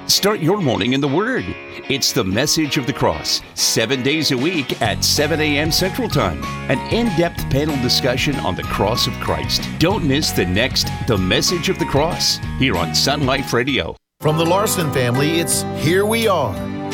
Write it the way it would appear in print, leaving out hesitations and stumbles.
Start your morning in the Word. It's the Message of the Cross, 7 days a week at 7 a.m. Central Time. An in-depth panel discussion on the cross of Christ. Don't miss the next The Message of the Cross here on Sun Life Radio. From the Larson family, it's Here We Are.